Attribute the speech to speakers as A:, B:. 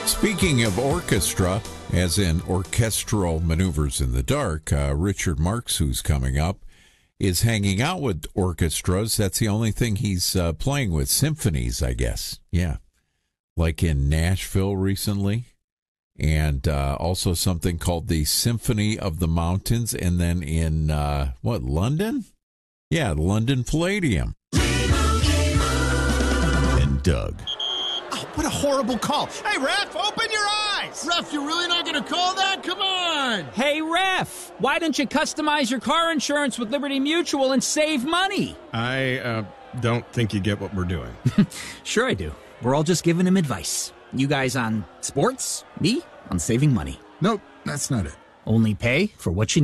A: Speaking of orchestra, as in orchestral maneuvers in the dark, Richard Marx, who's coming up, is hanging out with orchestras. That's the only thing he's playing with. Symphonies, I guess. Yeah. Like in Nashville recently. And also something called the Symphony of the Mountains. And then in, London? Yeah, London Palladium. And Doug.
B: Oh, what a horrible call. Hey, Ref, open your eyes.
C: Ref, you're really not going to call that? Come on.
D: Hey, Ref, why don't you customize your car insurance with Liberty Mutual and save money?
E: I don't think you get what we're doing.
D: Sure I do. We're all just giving him advice. You guys on sports, me on saving money.
C: Nope, that's not it.
D: Only pay for what you need.